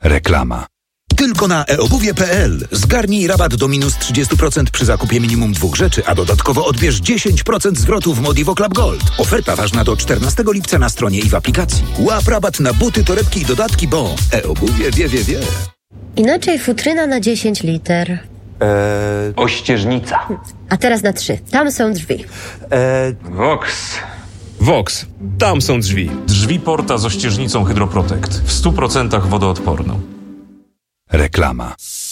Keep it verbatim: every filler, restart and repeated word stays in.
Reklama. Tylko na e obuwie kropka pe el zgarnij rabat do minus trzydzieści procent przy zakupie minimum dwóch rzeczy, a dodatkowo odbierz dziesięć procent zwrotu w Modivo Club Gold. Oferta ważna do czternastego lipca na stronie i w aplikacji. Łap rabat na buty, torebki i dodatki, bo e-obuwie wie, wie, wie. Inaczej futryna na dziesięć liter. Eee... Ościeżnica. A teraz na trzy. Tam są drzwi. Eee... Vox. Vox. Tam są drzwi. Drzwi Porta z ościeżnicą Hydroprotect. W stu procentach wodoodporną. Reklama.